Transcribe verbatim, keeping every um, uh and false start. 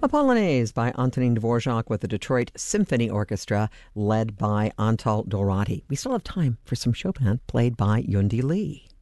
A Polonaise by Antonin Dvorak with the Detroit Symphony Orchestra led by Antal Dorati. We still have time for some Chopin played by Yundi Lee.